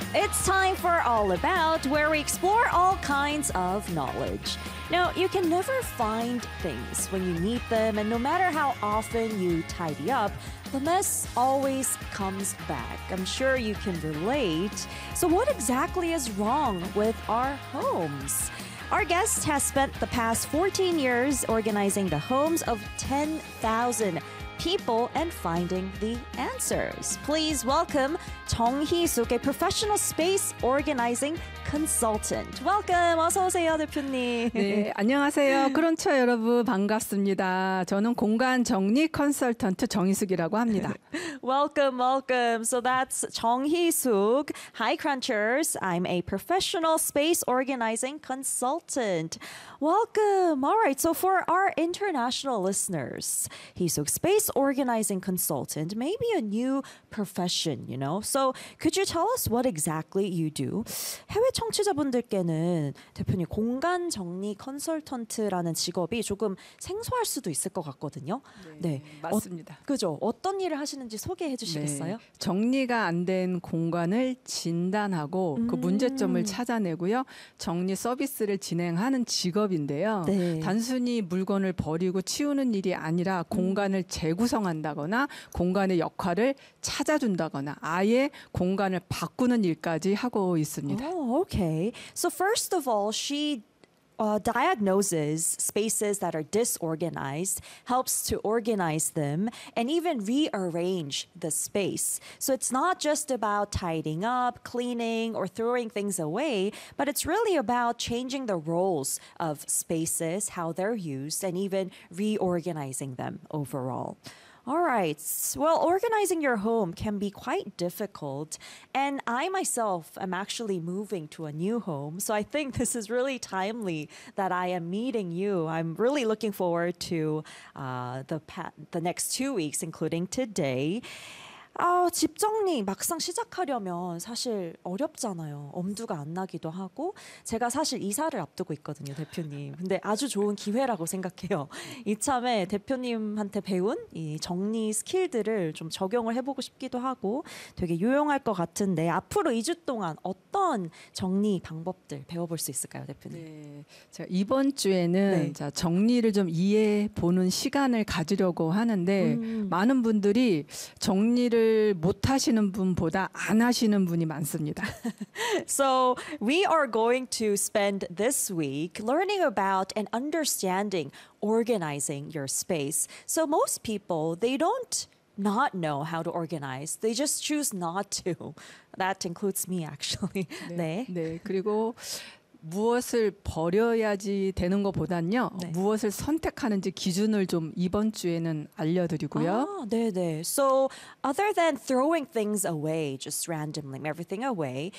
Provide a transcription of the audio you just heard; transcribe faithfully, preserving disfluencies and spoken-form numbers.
It's time for All About, where we explore all kinds of knowledge. Now, you can never find things when you need them, and no matter how often you tidy up, the mess always comes back. I'm sure you can relate. So, what exactly is wrong with our homes? Our guest has spent the past fourteen years organizing the homes of ten thousand people and finding the answers. Please welcome Jung Hee-suk, a professional space organizing consultant. Welcome. 어서 오세요, 대표님. 네, 안녕하세요. 크런처 여러분 반갑습니다. 저는 공간 정리 컨설턴트 정희숙이라고 합니다. Welcome, welcome. So that's Jung Hee-suk. Hi, Crunchers. I'm a professional space organizing consultant. Welcome. All right. So for our international listeners, Hee-suk, space organizing consultant may be a new profession, you know. So could you tell us what exactly you do? 해외 청취자분들께는 대표님 공간 정리 컨설턴트라는 직업이 조금 생소할 수도 있을 것 같거든요. 네, 네 맞습니다. 어, 그죠? 어떤 일을 하시는지 소개해 주시겠어요? 네, 정리가 안 된 공간을 진단하고 음. 그 문제점을 찾아내고요. 정리 서비스를 진행하는 직업인데요. 네. 단순히 물건을 버리고 치우는 일이 아니라 공간을 재구성한다거나 공간의 역할을 찾아준다거나 아예 공간을 바꾸는 일까지 하고 있습니다. Oh, okay. So first of all, she Uh, diagnoses spaces that are disorganized, helps to organize them, and even rearrange the space. So it's not just about tidying up, cleaning, or throwing things away, but it's really about changing the roles of spaces, how they're used, and even reorganizing them overall. All right. Well, organizing your home can be quite difficult. And I myself am actually moving to a new home. So I think this is really timely that I am meeting you. I'm really looking forward to uh, the, pa- the next two weeks, including today. 아, 집 정리 막상 시작하려면 사실 어렵잖아요. 엄두가 안 나기도 하고 제가 사실 이사를 앞두고 있거든요, 대표님. 근데 아주 좋은 기회라고 생각해요. 이참에 대표님한테 배운 이 정리 스킬들을 좀 적용을 해보고 싶기도 하고 되게 유용할 것 같은데 앞으로 이 주 동안 어떤 정리 방법들 배워볼 수 있을까요, 대표님? 네, 자, 이번 주에는 네. 자, 정리를 좀 이해해 보는 시간을 가지려고 하는데 음. 많은 분들이 정리를 못 하시는 분보다 안 하시는 분이 많습니다. So we are going to spend this week learning about and understanding organizing your space. So most people, they don't not know how to organize. They just choose not to. That includes me, actually. 네. 네. 네. 그리고 무엇을 버려야지 되는 것보단요. 네. 무엇을 선택하는지 기준을 좀 이번 주에는 알려드리고요. 아, 네네. So other than throwing things away, just randomly, everything away,